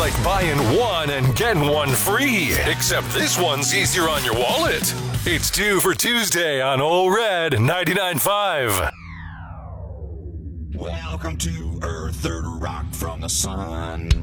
like buying one and getting one free, except this one's easier on your wallet. It's 2 for Tuesday on Ole Red 99.5. Welcome to Earth, third rock from the sun.